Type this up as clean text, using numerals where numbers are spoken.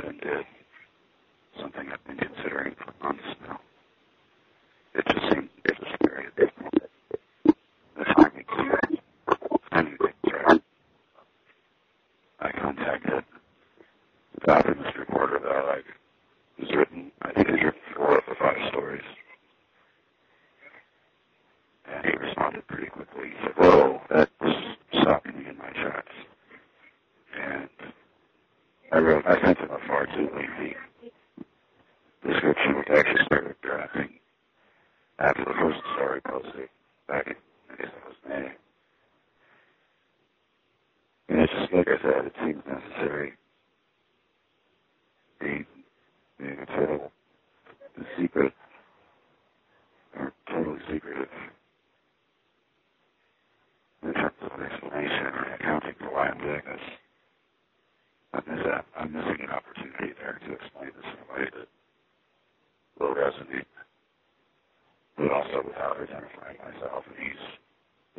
husband did, something I've been considering for months now. It just seemed very difficult. The timing things right. I contacted the document reporter that he's written 4 or 5 stories. And he responded pretty quickly. He said, "Whoa, that was stopping me in my tracks." And I sent him a far too lengthy description, which I actually started drafting after the first story posted back in, I guess it was May. And it's just, like I said, it seems necessary. Being a total secret, or totally secretive, in terms of explanation or accounting for why I'm doing this. I'm missing an opportunity there to explain this in a way that will resonate, but also without identifying myself. And